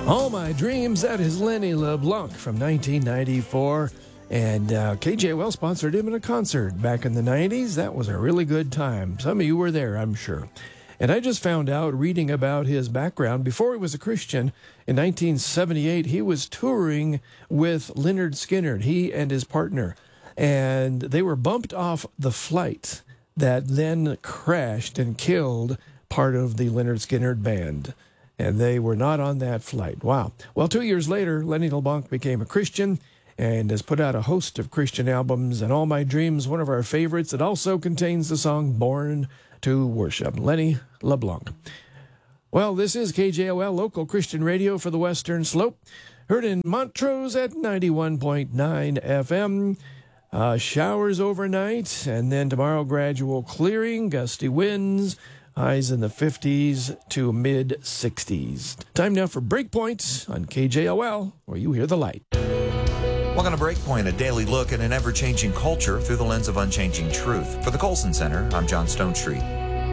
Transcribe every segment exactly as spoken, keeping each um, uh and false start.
All My Dreams, that is Lenny LeBlanc from nineteen ninety-four. And uh, K J O L sponsored him in a concert back in the nineties. That was a really good time. Some of you were there, I'm sure. And I just found out, reading about his background, before he was a Christian, in nineteen seventy-eight, he was touring with Lynyrd Skynyrd, he and his partner. And they were bumped off the flight that then crashed and killed part of the Lynyrd Skynyrd band. And they were not on that flight. Wow. Well, two years later, Lenny LeBlanc became a Christian and has put out a host of Christian albums. And All My Dreams, one of our favorites, it also contains the song Born to Worship. Lenny LeBlanc. Well, this is K J O L, local Christian radio for the Western Slope. Heard in Montrose at ninety-one point nine F M. Uh, showers overnight, and then tomorrow gradual clearing, gusty winds, highs in the fifties to mid-sixties. Time now for Breakpoints on K J O L, where you hear the light. Welcome to Breakpoint, a daily look at an ever-changing culture through the lens of unchanging truth. For the Colson Center, I'm John Stonestreet.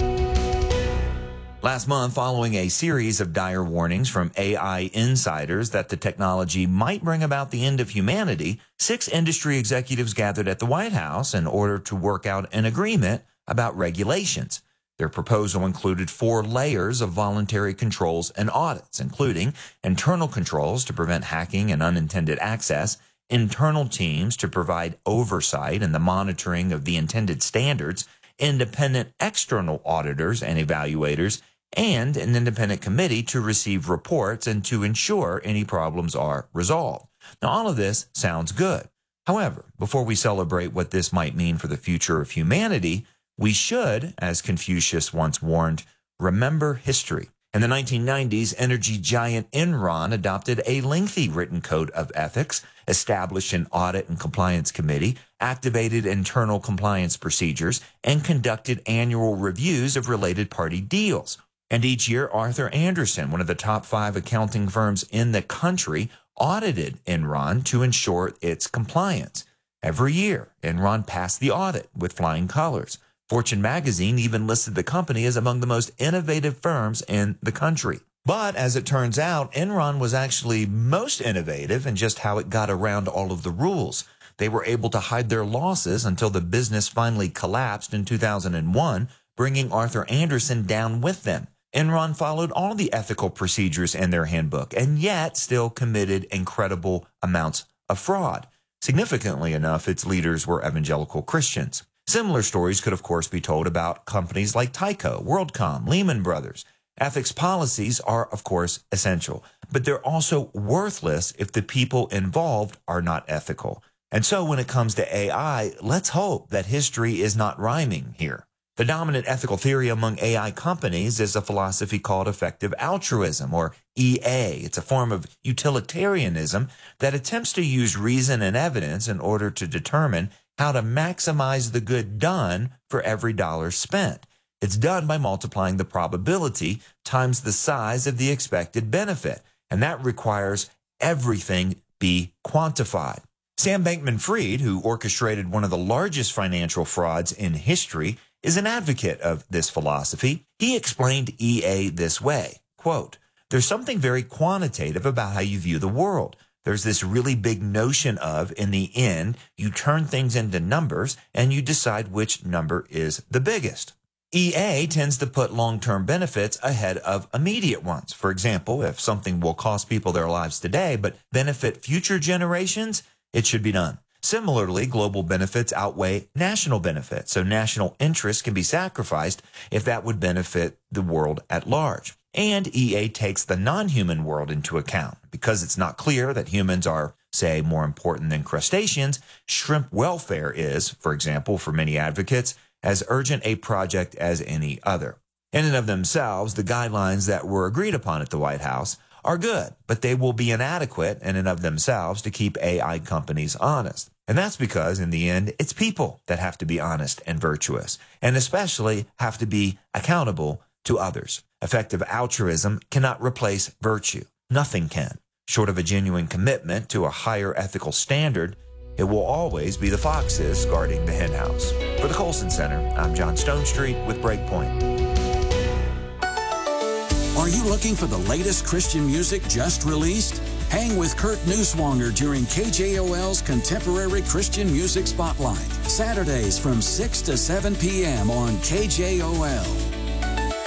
Last month, following a series of dire warnings from A I insiders that the technology might bring about the end of humanity, six industry executives gathered at the White House in order to work out an agreement about regulations. Their proposal included four layers of voluntary controls and audits, including internal controls to prevent hacking and unintended access, internal teams to provide oversight and the monitoring of the intended standards, independent external auditors and evaluators, and an independent committee to receive reports and to ensure any problems are resolved. Now, all of this sounds good. However, before we celebrate what this might mean for the future of humanity, we should, as Confucius once warned, remember history. In the nineteen nineties, energy giant Enron adopted a lengthy written code of ethics, established an audit and compliance committee, activated internal compliance procedures, and conducted annual reviews of related party deals. And each year, Arthur Andersen, one of the top five accounting firms in the country, audited Enron to ensure its compliance. Every year, Enron passed the audit with flying colors. Fortune magazine even listed the company as among the most innovative firms in the country. But as it turns out, Enron was actually most innovative in just how it got around all of the rules. They were able to hide their losses until the business finally collapsed in two thousand one, bringing Arthur Andersen down with them. Enron followed all the ethical procedures in their handbook and yet still committed incredible amounts of fraud. Significantly enough, its leaders were evangelical Christians. Similar stories could, of course, be told about companies like Tyco, WorldCom, Lehman Brothers. Ethics policies are, of course, essential, but they're also worthless if the people involved are not ethical. And so when it comes to A I, let's hope that history is not rhyming here. The dominant ethical theory among A I companies is a philosophy called effective altruism, or E A. It's a form of utilitarianism that attempts to use reason and evidence in order to determine how to maximize the good done for every dollar spent. It's done by multiplying the probability times the size of the expected benefit, and that requires everything be quantified. Sam Bankman-Fried, who orchestrated one of the largest financial frauds in history, is an advocate of this philosophy. He explained E A this way, quote, "There's something very quantitative about how you view the world. There's this really big notion of, in the end, you turn things into numbers and you decide which number is the biggest." E A tends to put long-term benefits ahead of immediate ones. For example, if something will cost people their lives today but benefit future generations, it should be done. Similarly, global benefits outweigh national benefits, so national interests can be sacrificed if that would benefit the world at large. And E A takes the non-human world into account. Because it's not clear that humans are, say, more important than crustaceans, shrimp welfare is, for example, for many advocates, as urgent a project as any other. In and of themselves, the guidelines that were agreed upon at the White House are good, but they will be inadequate in and of themselves to keep A I companies honest. And that's because, in the end, it's people that have to be honest and virtuous, and especially have to be accountable to others. Effective altruism cannot replace virtue. Nothing can. Short of a genuine commitment to a higher ethical standard, it will always be the foxes guarding the henhouse. For the Colson Center, I'm John Stonestreet with Breakpoint. Are you looking for the latest Christian music just released? Hang with Kurt Neuswanger during K J O L's Contemporary Christian Music Spotlight, Saturdays from six to seven p.m. on K J O L.